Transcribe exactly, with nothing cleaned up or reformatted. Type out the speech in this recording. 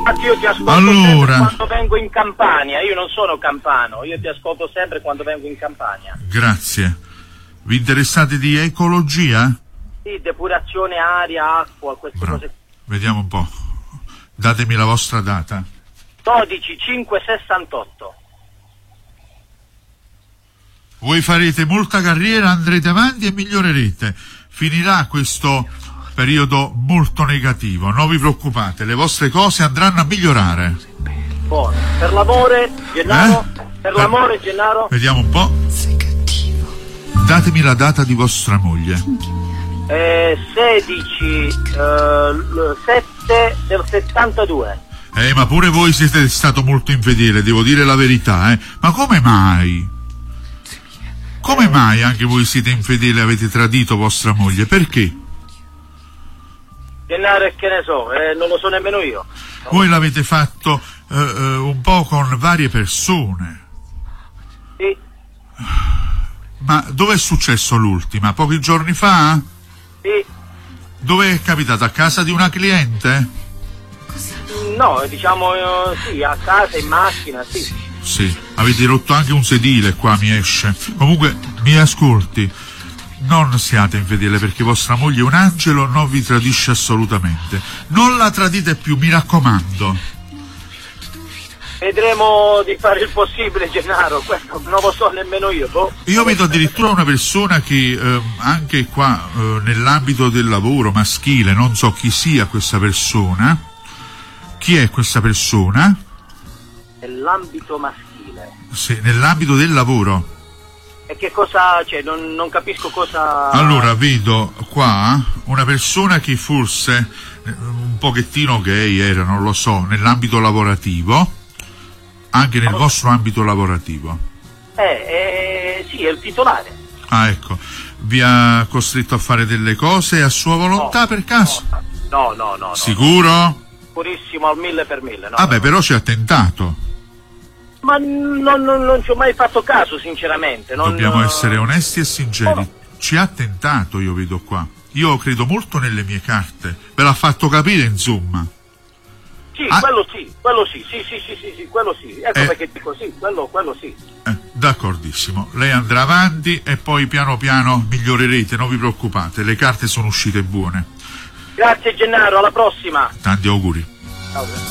Infatti io ti ascolto allora... sempre quando vengo in Campania, io non sono campano, io ti ascolto sempre quando vengo in Campania. Grazie. Vi interessate di ecologia? Sì, depurazione aria, acqua, queste Bravo. cose. Vediamo un po'. Datemi la vostra data. dodici cinque sessantotto. Voi farete molta carriera, andrete avanti e migliorerete. Finirà questo periodo molto negativo, non vi preoccupate, le vostre cose andranno a migliorare. Buono. Per l'amore, Gennaro? Eh? Per l'amore, Gennaro? Vediamo un po'. Datemi la data di vostra moglie. Eh, sedici eh, sette del settantadue. Eh, ma pure voi siete stato molto infedele, devo dire la verità, eh. Ma come mai? Come mai anche voi siete infedeli e avete tradito vostra moglie? Perché? Gennaro, e che ne so, eh, non lo so nemmeno io. Voi l'avete fatto eh, eh, un po' con varie persone. Sì, Ma dove è successo l'ultima? Pochi giorni fa? sì. Dove è capitato? A casa di una cliente? No, diciamo eh, sì, a casa, in macchina, sì. Sì, avete rotto anche un sedile qua, mi esce. Comunque, mi ascolti, non siate infedele perché vostra moglie è un angelo, non vi tradisce assolutamente. Non la tradite più, mi raccomando. Vedremo di fare il possibile, Gennaro, questo non lo so nemmeno io. Boh. Io vedo addirittura una persona che eh, anche qua eh, nell'ambito del lavoro maschile, non so chi sia questa persona. Chi è questa persona? Nell'ambito maschile. Sì, nell'ambito del lavoro. E che cosa, cioè, non, non capisco cosa... Allora, vedo qua una persona che forse eh, un pochettino gay era, non lo so, nell'ambito lavorativo, anche nel vostro ambito lavorativo. Eh, eh, sì, è il titolare. Ah, ecco, vi ha costretto a fare delle cose a sua volontà No, per caso? No, no, no. no Sicuro? No. Purissimo al mille per mille, no? Ah beh, però ci ha tentato. Ma non, non, non ci ho mai fatto caso, sinceramente. Non... Dobbiamo essere onesti e sinceri. No. Ci ha tentato, io vedo qua. Io credo molto nelle mie carte. Ve l'ha fatto capire, insomma. Sì, Ah. quello sì, quello sì, sì, sì, sì, sì, sì, quello sì. Ecco Eh. perché dico sì, quello, quello sì. Eh, d'accordissimo. Lei andrà avanti e poi piano piano migliorerete, non vi preoccupate. Le carte sono uscite buone. Grazie Gennaro, alla prossima. Tanti auguri. Ciao.